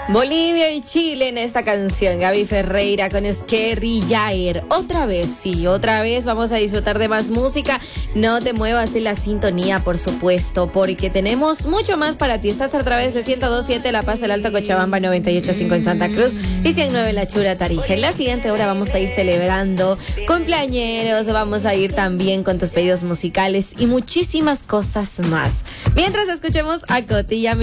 Bolivia y Chile en esta canción. Gaby Ferreira con Scary Jair. Otra vez, sí, otra vez vamos a disfrutar de más música. No te muevas en la sintonía, por supuesto, porque tenemos mucho más para ti. Estás a través de 102.7 La Paz, el Alto Cochabamba, 98.5 en Santa Cruz y 109 en La Chura, Tarija. En la siguiente hora vamos a ir celebrando cumpleañeros, vamos a ir también con tus pedidos musicales y muchísimas cosas más. Mientras escuchemos a Cotilla.